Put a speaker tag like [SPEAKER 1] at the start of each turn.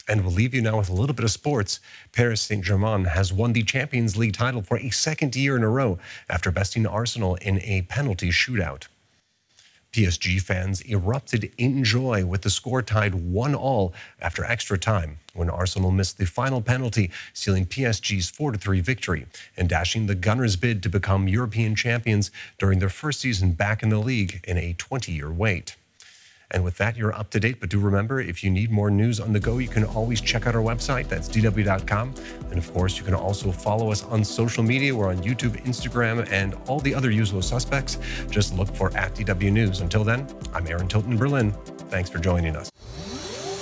[SPEAKER 1] And we'll leave you now with a little bit of sports. Paris Saint-Germain has won the Champions League title for a second year in a row after besting Arsenal in a penalty shootout. PSG fans erupted in joy with the score tied 1-1 after extra time when Arsenal missed the final penalty, sealing PSG's 4-3 victory and dashing the Gunners' bid to become European champions during their first season back in the league in a 20-year wait. And with that, you're up to date. But do remember, if you need more news on the go, you can always check out our website. That's dw.com. And of course, you can also follow us on social media. We're on YouTube, Instagram, and all the other usual suspects. Just look for @DW News. Until then, I'm Aaron Tilton in Berlin. Thanks for joining us.